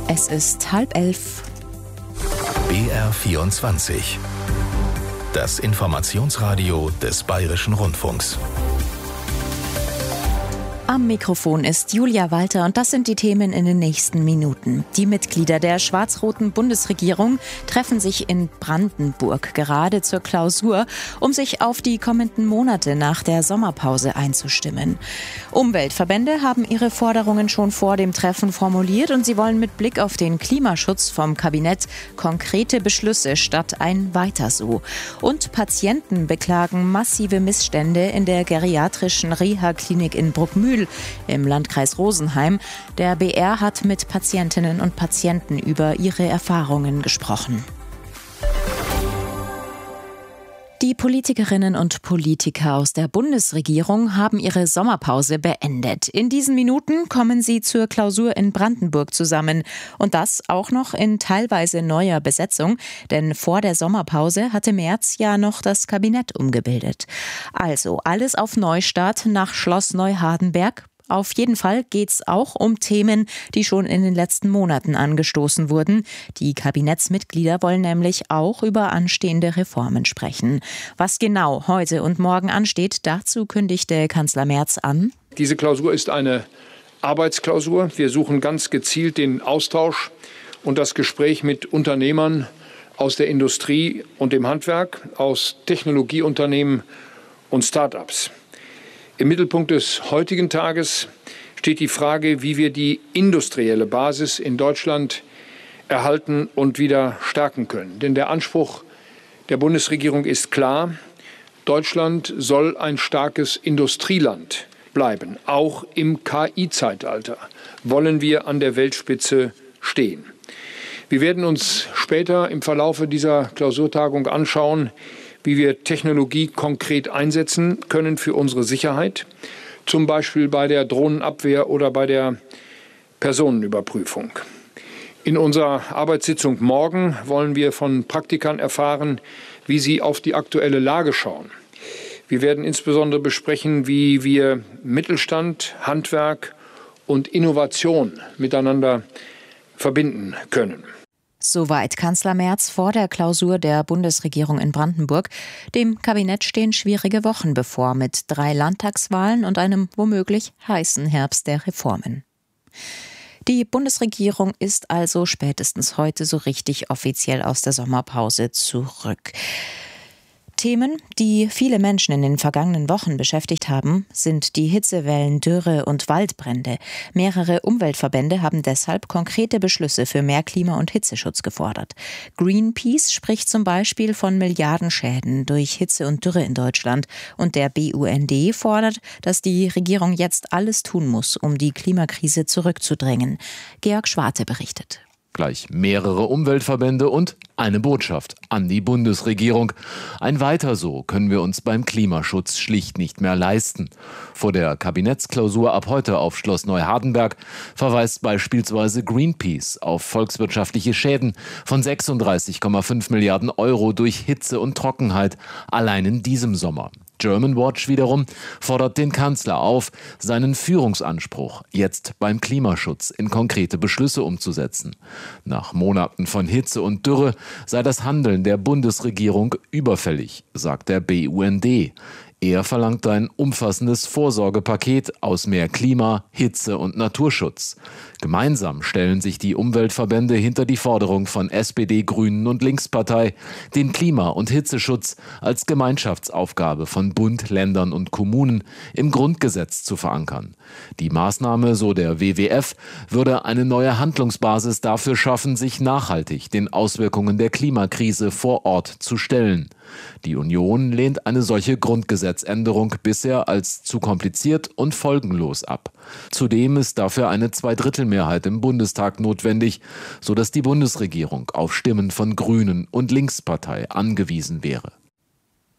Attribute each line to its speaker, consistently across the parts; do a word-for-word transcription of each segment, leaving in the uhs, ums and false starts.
Speaker 1: Es ist halb elf.
Speaker 2: B R vierundzwanzig. Das Informationsradio des Bayerischen Rundfunks.
Speaker 1: Am Mikrofon ist Julia Walter und das sind die Themen in den nächsten Minuten. Die Mitglieder der schwarz-roten Bundesregierung treffen sich in Brandenburg gerade zur Klausur, um sich auf die kommenden Monate nach der Sommerpause einzustimmen. Umweltverbände haben ihre Forderungen schon vor dem Treffen formuliert und sie wollen mit Blick auf den Klimaschutz vom Kabinett konkrete Beschlüsse statt ein Weiter so. Und Patienten beklagen massive Missstände in der geriatrischen Reha-Klinik in Bruckmühl im Landkreis Rosenheim. Der B R hat mit Patientinnen und Patienten über ihre Erfahrungen gesprochen. Die Politikerinnen und Politiker aus der Bundesregierung haben ihre Sommerpause beendet. In diesen Minuten kommen sie zur Klausur in Brandenburg zusammen. Und das auch noch in teilweise neuer Besetzung. Denn vor der Sommerpause hatte Merz ja noch das Kabinett umgebildet. Also alles auf Neustart nach Schloss Neuhardenberg. Auf jeden Fall geht's auch um Themen, die schon in den letzten Monaten angestoßen wurden. Die Kabinettsmitglieder wollen nämlich auch über anstehende Reformen sprechen. Was genau heute und morgen ansteht, dazu kündigte Kanzler Merz an.
Speaker 3: Diese Klausur ist eine Arbeitsklausur. Wir suchen ganz gezielt den Austausch und das Gespräch mit Unternehmern aus der Industrie und dem Handwerk, aus Technologieunternehmen und Start-ups. Im Mittelpunkt des heutigen Tages steht die Frage, wie wir die industrielle Basis in Deutschland erhalten und wieder stärken können. Denn der Anspruch der Bundesregierung ist klar: Deutschland soll ein starkes Industrieland bleiben. Auch im K I-Zeitalter wollen wir an der Weltspitze stehen. Wir werden uns später im Verlaufe dieser Klausurtagung anschauen, wie wir Technologie konkret einsetzen können für unsere Sicherheit, zum Beispiel bei der Drohnenabwehr oder bei der Personenüberprüfung. In unserer Arbeitssitzung morgen wollen wir von Praktikern erfahren, wie sie auf die aktuelle Lage schauen. Wir werden insbesondere besprechen, wie wir Mittelstand, Handwerk und Innovation miteinander verbinden können.
Speaker 1: Soweit Kanzler Merz vor der Klausur der Bundesregierung in Brandenburg. Dem Kabinett stehen schwierige Wochen bevor mit drei Landtagswahlen und einem womöglich heißen Herbst der Reformen. Die Bundesregierung ist also spätestens heute so richtig offiziell aus der Sommerpause zurück. Themen, die viele Menschen in den vergangenen Wochen beschäftigt haben, sind die Hitzewellen, Dürre und Waldbrände. Mehrere Umweltverbände haben deshalb konkrete Beschlüsse für mehr Klima- und Hitzeschutz gefordert. Greenpeace spricht zum Beispiel von Milliardenschäden durch Hitze und Dürre in Deutschland. Und der B U N D fordert, dass die Regierung jetzt alles tun muss, um die Klimakrise zurückzudrängen. Georg Schwarte berichtet.
Speaker 4: Gleich mehrere Umweltverbände und eine Botschaft an die Bundesregierung. Ein Weiter so können wir uns beim Klimaschutz schlicht nicht mehr leisten. Vor der Kabinettsklausur ab heute auf Schloss Neuhardenberg verweist beispielsweise Greenpeace auf volkswirtschaftliche Schäden von sechsunddreißig Komma fünf Milliarden Euro durch Hitze und Trockenheit allein in diesem Sommer. Germanwatch wiederum fordert den Kanzler auf, seinen Führungsanspruch jetzt beim Klimaschutz in konkrete Beschlüsse umzusetzen. Nach Monaten von Hitze und Dürre sei das Handeln der Bundesregierung überfällig, sagt der B U N D. Er verlangt ein umfassendes Vorsorgepaket aus mehr Klima, Hitze und Naturschutz. Gemeinsam stellen sich die Umweltverbände hinter die Forderung von S P D, Grünen und Linkspartei, den Klima- und Hitzeschutz als Gemeinschaftsaufgabe von Bund, Ländern und Kommunen im Grundgesetz zu verankern. Die Maßnahme, so der W W F, würde eine neue Handlungsbasis dafür schaffen, sich nachhaltig den Auswirkungen der Klimakrise vor Ort zu stellen. Die Union lehnt eine solche Grundgesetzänderung bisher als zu kompliziert und folgenlos ab. Zudem ist dafür eine Zweidrittelmehrheit im Bundestag notwendig, sodass die Bundesregierung auf Stimmen von Grünen und Linkspartei angewiesen wäre.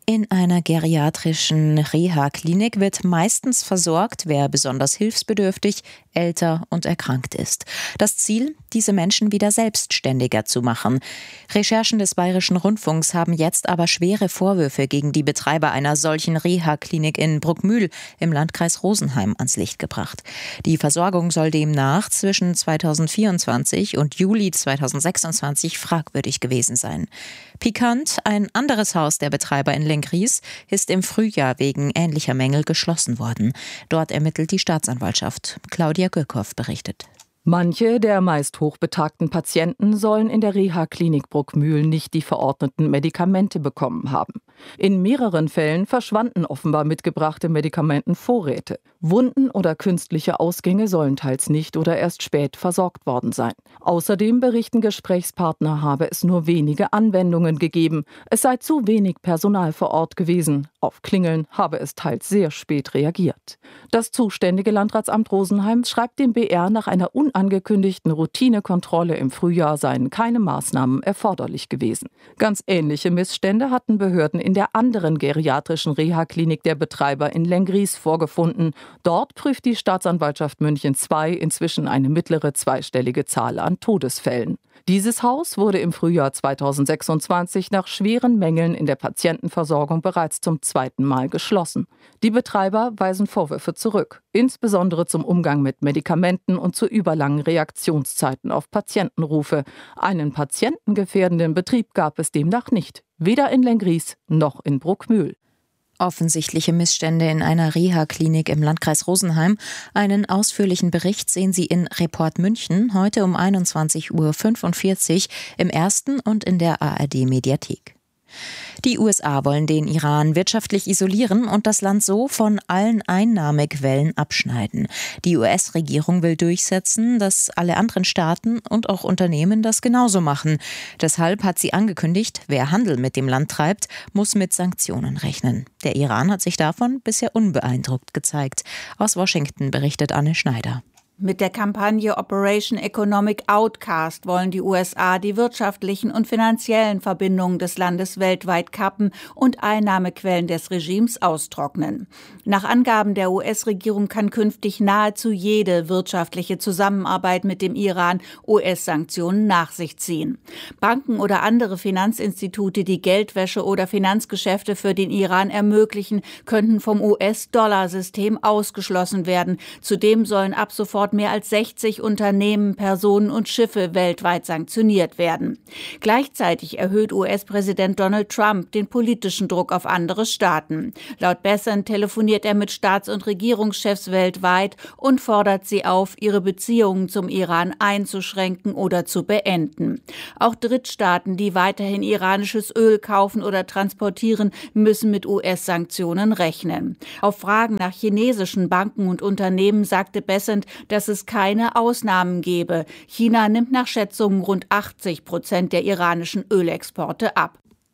Speaker 1: In einer geriatrischen Reha-Klinik wird meistens versorgt, wer besonders hilfsbedürftig, älter und erkrankt ist. Das Ziel, diese Menschen wieder selbstständiger zu machen. Recherchen des Bayerischen Rundfunks haben jetzt aber schwere Vorwürfe gegen die Betreiber einer solchen Reha-Klinik in Bruckmühl im Landkreis Rosenheim ans Licht gebracht. Die Versorgung soll demnach zwischen zweitausendvierundzwanzig und Juli zweitausendsechsundzwanzig fragwürdig gewesen sein. Pikant, ein anderes Haus der Betreiber in Lenggries ist im Frühjahr wegen ähnlicher Mängel geschlossen worden. Dort ermittelt die Staatsanwaltschaft. Claudia Gürkow berichtet.
Speaker 5: Manche der meist hochbetagten Patienten sollen in der Reha-Klinik Bruckmühl nicht die verordneten Medikamente bekommen haben. In mehreren Fällen verschwanden offenbar mitgebrachte Medikamentenvorräte. Wunden oder künstliche Ausgänge sollen teils nicht oder erst spät versorgt worden sein. Außerdem berichten Gesprächspartner, habe es nur wenige Anwendungen gegeben. Es sei zu wenig Personal vor Ort gewesen. Auf Klingeln habe es teils sehr spät reagiert. Das zuständige Landratsamt Rosenheim schreibt dem B R, nach einer unangekündigten Routinekontrolle im Frühjahr seien keine Maßnahmen erforderlich gewesen. Ganz ähnliche Missstände hatten Behörden in der anderen geriatrischen Reha-Klinik der Betreiber in Lenggries vorgefunden. Dort prüft die Staatsanwaltschaft München zwei inzwischen eine mittlere zweistellige Zahl an Todesfällen. Dieses Haus wurde im Frühjahr zweitausendsechsundzwanzig nach schweren Mängeln in der Patientenversorgung bereits zum zweiten Mal geschlossen. Die Betreiber weisen Vorwürfe zurück, insbesondere zum Umgang mit Medikamenten und zu überlangen Reaktionszeiten auf Patientenrufe. Einen patientengefährdenden Betrieb gab es demnach nicht, weder in Lenggries noch in Bruckmühl.
Speaker 1: Offensichtliche Missstände in einer Reha-Klinik im Landkreis Rosenheim. Einen ausführlichen Bericht sehen Sie in Report München heute um einundzwanzig Uhr fünfundvierzig im ersten und in der A R D-Mediathek. Die U S A wollen den Iran wirtschaftlich isolieren und das Land so von allen Einnahmequellen abschneiden. Die U S-Regierung will durchsetzen, dass alle anderen Staaten und auch Unternehmen das genauso machen. Deshalb hat sie angekündigt, wer Handel mit dem Land treibt, muss mit Sanktionen rechnen. Der Iran hat sich davon bisher unbeeindruckt gezeigt. Aus Washington berichtet Anne Schneider.
Speaker 6: Mit der Kampagne Operation Economic Outcast wollen die U S A die wirtschaftlichen und finanziellen Verbindungen des Landes weltweit kappen und Einnahmequellen des Regimes austrocknen. Nach Angaben der U S-Regierung kann künftig nahezu jede wirtschaftliche Zusammenarbeit mit dem Iran U S-Sanktionen nach sich ziehen. Banken oder andere Finanzinstitute, die Geldwäsche oder Finanzgeschäfte für den Iran ermöglichen, könnten vom U S-Dollar-System ausgeschlossen werden. Zudem sollen ab sofort mehr als sechzig Unternehmen, Personen und Schiffe weltweit sanktioniert werden. Gleichzeitig erhöht U S-Präsident Donald Trump den politischen Druck auf andere Staaten. Laut Bessent telefoniert er mit Staats- und Regierungschefs weltweit und fordert sie auf, ihre Beziehungen zum Iran einzuschränken oder zu beenden. Auch Drittstaaten, die weiterhin iranisches Öl kaufen oder transportieren, müssen mit U S-Sanktionen rechnen. Auf Fragen nach chinesischen Banken und Unternehmen sagte Bessent, dass es keine Ausnahmen gebe. China nimmt nach Schätzungen rund achtzig Prozent der iranischen Ölexporte ab.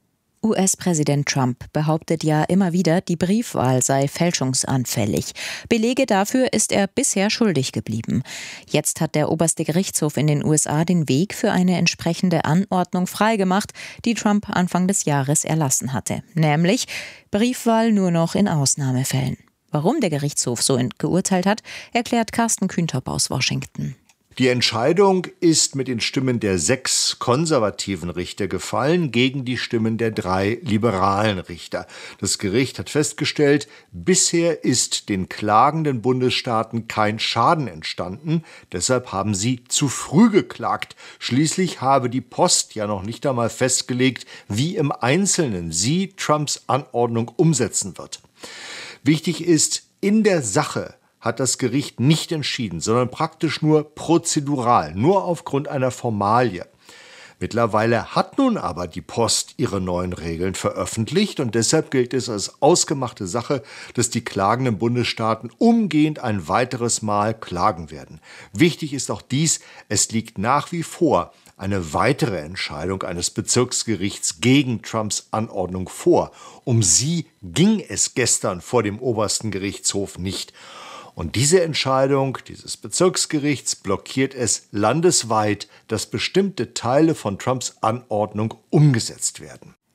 Speaker 1: U S-Präsident Trump behauptet ja immer wieder, die Briefwahl sei fälschungsanfällig. Belege dafür ist er bisher schuldig geblieben. Jetzt hat der oberste Gerichtshof in den U S A den Weg für eine entsprechende Anordnung freigemacht, die Trump Anfang des Jahres erlassen hatte. Nämlich Briefwahl nur noch in Ausnahmefällen. Warum der Gerichtshof so geurteilt hat, erklärt Carsten Kühntop aus Washington.
Speaker 7: Die Entscheidung ist mit den Stimmen der sechs konservativen Richter gefallen gegen die Stimmen der drei liberalen Richter. Das Gericht hat festgestellt, bisher ist den klagenden Bundesstaaten kein Schaden entstanden. Deshalb haben sie zu früh geklagt. Schließlich habe die Post ja noch nicht einmal festgelegt, wie im Einzelnen sie Trumps Anordnung umsetzen wird. Wichtig ist, in der Sache hat das Gericht nicht entschieden, sondern praktisch nur prozedural, nur aufgrund einer Formalie. Mittlerweile hat nun aber die Post ihre neuen Regeln veröffentlicht und deshalb gilt es als ausgemachte Sache, dass die klagenden Bundesstaaten umgehend ein weiteres Mal klagen werden. Wichtig ist auch dies, es liegt nach wie vor eine weitere Entscheidung eines Bezirksgerichts gegen Trumps Anordnung vor. Um sie ging es gestern vor dem obersten Gerichtshof nicht. Und diese Entscheidung dieses Bezirksgerichts blockiert es landesweit, dass bestimmte Teile von Trumps Anordnung umgesetzt werden.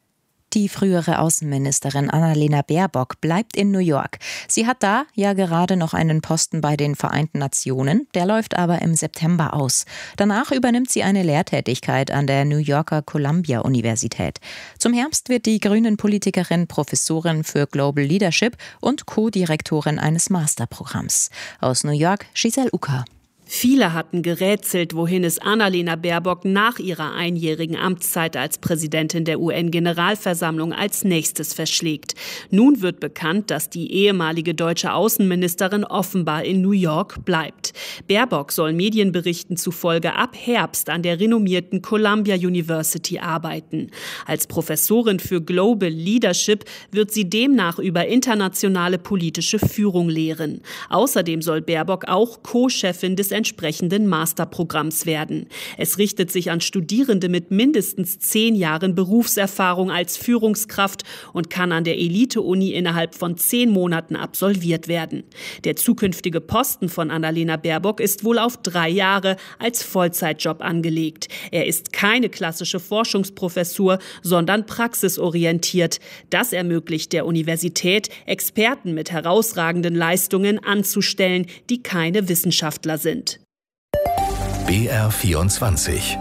Speaker 1: Die frühere Außenministerin Annalena Baerbock bleibt in New York. Sie hat da ja gerade noch einen Posten bei den Vereinten Nationen, der läuft aber im September aus. Danach übernimmt sie eine Lehrtätigkeit an der New Yorker Columbia-Universität. Zum Herbst wird die Grünen-Politikerin Professorin für Global Leadership und Co-Direktorin eines Masterprogramms. Aus New York, Giselle Ucker.
Speaker 8: Viele hatten gerätselt, wohin es Annalena Baerbock nach ihrer einjährigen Amtszeit als Präsidentin der U N-Generalversammlung als nächstes verschlägt. Nun wird bekannt, dass die ehemalige deutsche Außenministerin offenbar in New York bleibt. Baerbock soll Medienberichten zufolge ab Herbst an der renommierten Columbia University arbeiten. Als Professorin für Global Leadership wird sie demnach über internationale politische Führung lehren. Außerdem soll Baerbock auch Co-Chefin des entsprechenden Masterprogramms werden. Es richtet sich an Studierende mit mindestens zehn Jahren Berufserfahrung als Führungskraft und kann an der Elite-Uni innerhalb von zehn Monaten absolviert werden. Der zukünftige Posten von Annalena Baerbock ist wohl auf drei Jahre als Vollzeitjob angelegt. Er ist keine klassische Forschungsprofessur, sondern praxisorientiert. Das ermöglicht der Universität, Experten mit herausragenden Leistungen anzustellen, die keine Wissenschaftler sind.
Speaker 2: B R vierundzwanzig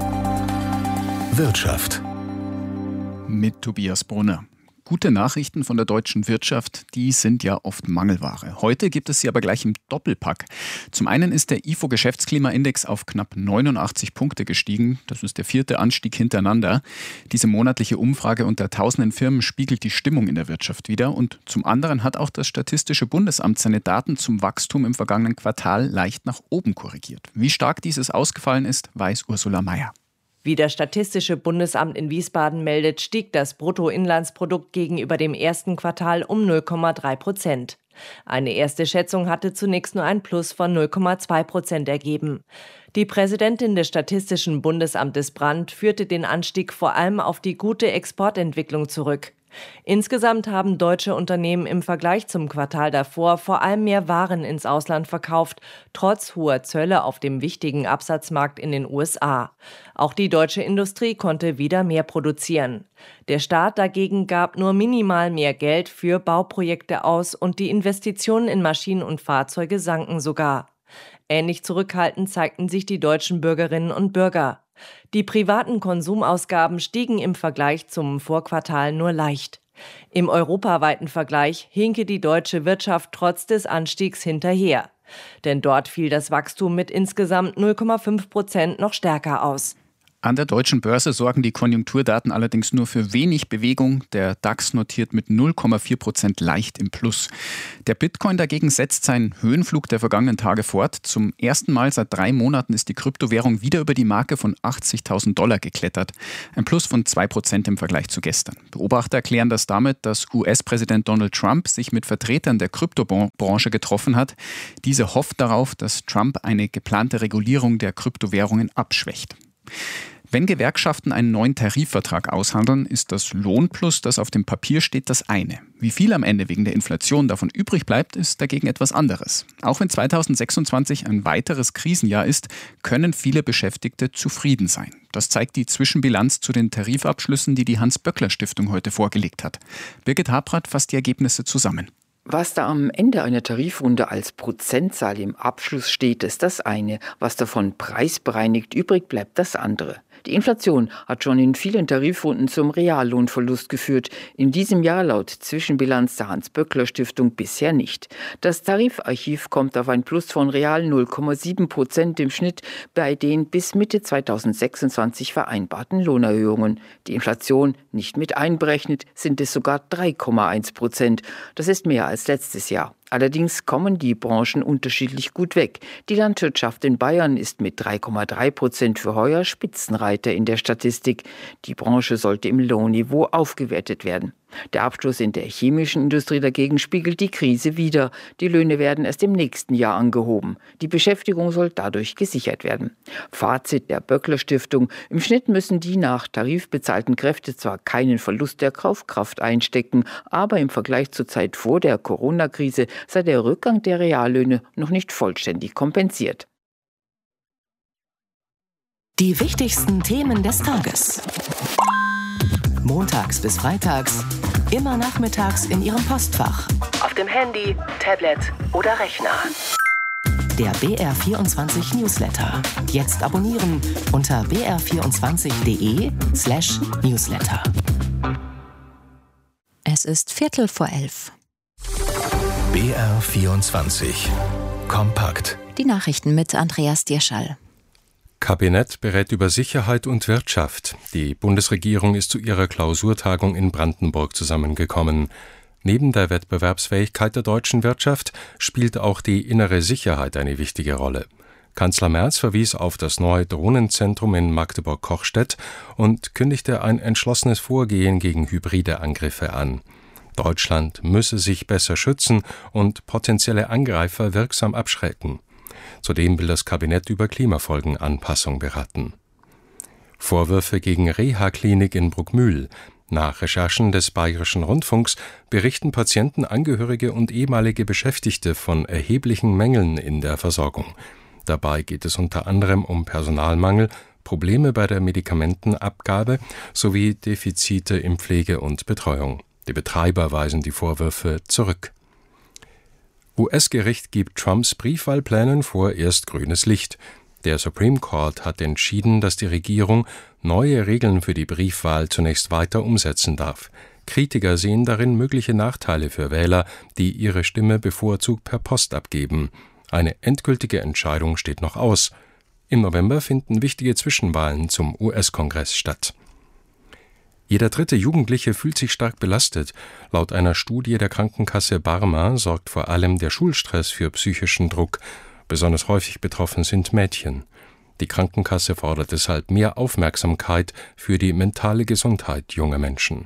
Speaker 2: Wirtschaft
Speaker 9: mit Tobias Brunner. Gute Nachrichten von der deutschen Wirtschaft, die sind ja oft Mangelware. Heute gibt es sie aber gleich im Doppelpack. Zum einen ist der I F O-Geschäftsklimaindex auf knapp neunundachtzig Punkte gestiegen. Das ist der vierte Anstieg hintereinander. Diese monatliche Umfrage unter tausenden Firmen spiegelt die Stimmung in der Wirtschaft wider. Und zum anderen hat auch das Statistische Bundesamt seine Daten zum Wachstum im vergangenen Quartal leicht nach oben korrigiert. Wie stark dieses ausgefallen ist, weiß Ursula Mayer.
Speaker 10: Wie das Statistische Bundesamt in Wiesbaden meldet, stieg das Bruttoinlandsprodukt gegenüber dem ersten Quartal um null Komma drei Prozent. Eine erste Schätzung hatte zunächst nur ein Plus von null Komma zwei Prozent ergeben. Die Präsidentin des Statistischen Bundesamtes Brandt führte den Anstieg vor allem auf die gute Exportentwicklung zurück. Insgesamt haben deutsche Unternehmen im Vergleich zum Quartal davor vor allem mehr Waren ins Ausland verkauft, trotz hoher Zölle auf dem wichtigen Absatzmarkt in den U S A. Auch die deutsche Industrie konnte wieder mehr produzieren. Der Staat dagegen gab nur minimal mehr Geld für Bauprojekte aus und die Investitionen in Maschinen und Fahrzeuge sanken sogar. Ähnlich zurückhaltend zeigten sich die deutschen Bürgerinnen und Bürger. Die privaten Konsumausgaben stiegen im Vergleich zum Vorquartal nur leicht. Im europaweiten Vergleich hinke die deutsche Wirtschaft trotz des Anstiegs hinterher. Denn dort fiel das Wachstum mit insgesamt null Komma fünf Prozent noch stärker aus.
Speaker 9: An der deutschen Börse sorgen die Konjunkturdaten allerdings nur für wenig Bewegung. Der DAX notiert mit null Komma vier Prozent leicht im Plus. Der Bitcoin dagegen setzt seinen Höhenflug der vergangenen Tage fort. Zum ersten Mal seit drei Monaten ist die Kryptowährung wieder über die Marke von achtzigtausend Dollar geklettert. Ein Plus von zwei Prozent im Vergleich zu gestern. Beobachter erklären das damit, dass U S-Präsident Donald Trump sich mit Vertretern der Kryptobranche getroffen hat. Diese hofft darauf, dass Trump eine geplante Regulierung der Kryptowährungen abschwächt. Wenn Gewerkschaften einen neuen Tarifvertrag aushandeln, ist das Lohnplus, das auf dem Papier steht, das eine. Wie viel am Ende wegen der Inflation davon übrig bleibt, ist dagegen etwas anderes. Auch wenn zweitausendsechsundzwanzig ein weiteres Krisenjahr ist, können viele Beschäftigte zufrieden sein. Das zeigt die Zwischenbilanz zu den Tarifabschlüssen, die die Hans-Böckler-Stiftung heute vorgelegt hat. Birgit Habrath fasst die Ergebnisse zusammen.
Speaker 11: Was da am Ende einer Tarifrunde als Prozentzahl im Abschluss steht, ist das eine. Was davon preisbereinigt übrig bleibt, das andere. Die Inflation hat schon in vielen Tarifrunden zum Reallohnverlust geführt. In diesem Jahr laut Zwischenbilanz der Hans-Böckler-Stiftung bisher nicht. Das Tarifarchiv kommt auf ein Plus von real null Komma sieben Prozent im Schnitt bei den bis Mitte zweitausendsechsundzwanzig vereinbarten Lohnerhöhungen. Die Inflation nicht mit einberechnet, sind es sogar drei Komma eins Prozent. Das ist mehr als letztes Jahr. Allerdings kommen die Branchen unterschiedlich gut weg. Die Landwirtschaft in Bayern ist mit drei Komma drei Prozent für heuer Spitzenreiter in der Statistik. Die Branche sollte im Lohnniveau aufgewertet werden. Der Abschluss in der chemischen Industrie dagegen spiegelt die Krise wider. Die Löhne werden erst im nächsten Jahr angehoben. Die Beschäftigung soll dadurch gesichert werden. Fazit der Böckler-Stiftung: Im Schnitt müssen die nach Tarif bezahlten Kräfte zwar keinen Verlust der Kaufkraft einstecken, aber im Vergleich zur Zeit vor der Corona-Krise sei der Rückgang der Reallöhne noch nicht vollständig kompensiert.
Speaker 12: Die wichtigsten Themen des Tages. montags bis freitags, immer nachmittags in Ihrem Postfach, auf dem Handy, Tablet oder Rechner. Der B R vierundzwanzig Newsletter. Jetzt abonnieren unter b r vierundzwanzig punkt d e slash newsletter.
Speaker 1: Es ist Viertel vor elf.
Speaker 2: B R vierundzwanzig. Kompakt.
Speaker 1: Die Nachrichten mit Andreas Dierschall.
Speaker 13: Kabinett berät über Sicherheit und Wirtschaft. Die Bundesregierung ist zu ihrer Klausurtagung in Brandenburg zusammengekommen. Neben der Wettbewerbsfähigkeit der deutschen Wirtschaft spielt auch die innere Sicherheit eine wichtige Rolle. Kanzler Merz verwies auf das neue Drohnenzentrum in Magdeburg-Kochstedt und kündigte ein entschlossenes Vorgehen gegen hybride Angriffe an. Deutschland müsse sich besser schützen und potenzielle Angreifer wirksam abschrecken. Zudem will das Kabinett über Klimafolgenanpassung beraten. Vorwürfe gegen Reha-Klinik in Bruckmühl. Nach Recherchen des Bayerischen Rundfunks berichten Patienten, Angehörige und ehemalige Beschäftigte von erheblichen Mängeln in der Versorgung. Dabei geht es unter anderem um Personalmangel, Probleme bei der Medikamentenabgabe sowie Defizite in Pflege und Betreuung. Die Betreiber weisen die Vorwürfe zurück. U S-Gericht gibt Trumps Briefwahlplänen vorerst grünes Licht. Der Supreme Court hat entschieden, dass die Regierung neue Regeln für die Briefwahl zunächst weiter umsetzen darf. Kritiker sehen darin mögliche Nachteile für Wähler, die ihre Stimme bevorzugt per Post abgeben. Eine endgültige Entscheidung steht noch aus. Im November finden wichtige Zwischenwahlen zum U S-Kongress statt. Jeder dritte Jugendliche fühlt sich stark belastet. Laut einer Studie der Krankenkasse Barmer sorgt vor allem der Schulstress für psychischen Druck. Besonders häufig betroffen sind Mädchen. Die Krankenkasse fordert deshalb mehr Aufmerksamkeit für die mentale Gesundheit junger Menschen.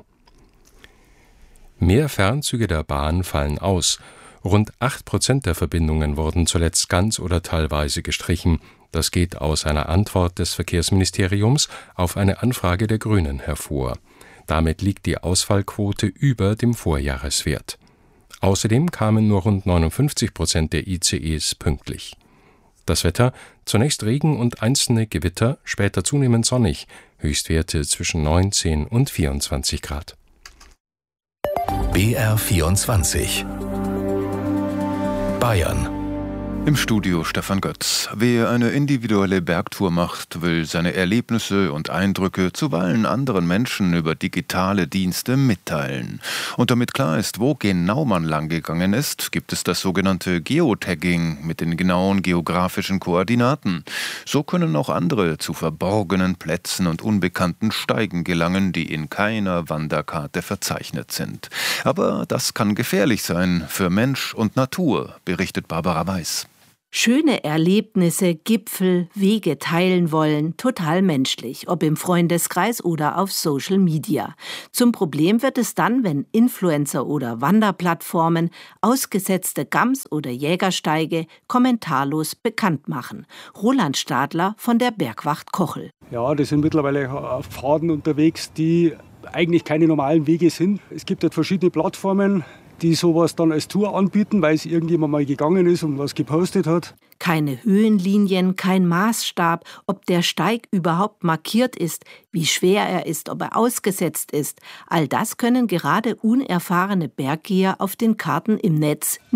Speaker 13: Mehr Fernzüge der Bahn fallen aus. Rund acht Prozent der Verbindungen wurden zuletzt ganz oder teilweise gestrichen. Das geht aus einer Antwort des Verkehrsministeriums auf eine Anfrage der Grünen hervor. Damit liegt die Ausfallquote über dem Vorjahreswert. Außerdem kamen nur rund neunundfünfzig Prozent der I C Es pünktlich. Das Wetter: zunächst Regen und einzelne Gewitter, später zunehmend sonnig, Höchstwerte zwischen neunzehn und vierundzwanzig Grad.
Speaker 2: B R vierundzwanzig. Bayern.
Speaker 14: Im Studio Stefan Götz. Wer eine individuelle Bergtour macht, will seine Erlebnisse und Eindrücke zuweilen anderen Menschen über digitale Dienste mitteilen. Und damit klar ist, wo genau man langgegangen ist, gibt es das sogenannte Geotagging mit den genauen geografischen Koordinaten. So können auch andere zu verborgenen Plätzen und unbekannten Steigen gelangen, die in keiner Wanderkarte verzeichnet sind. Aber das kann gefährlich sein für Mensch und Natur, berichtet Barbara Weiß.
Speaker 15: Schöne Erlebnisse, Gipfel, Wege teilen wollen, total menschlich, ob im Freundeskreis oder auf Social Media. Zum Problem wird es dann, wenn Influencer oder Wanderplattformen ausgesetzte Gams- oder Jägersteige kommentarlos bekannt machen. Roland Stadler von der Bergwacht Kochel.
Speaker 16: Ja, das sind mittlerweile Pfaden unterwegs, die eigentlich keine normalen Wege sind. Es gibt halt verschiedene Plattformen, die sowas dann als Tour anbieten, weil es irgendjemand mal gegangen ist und was gepostet hat.
Speaker 15: Keine Höhenlinien, kein Maßstab, ob der Steig überhaupt markiert ist, wie schwer er ist, ob er ausgesetzt ist. All das können gerade unerfahrene Berggeher auf den Karten im Netz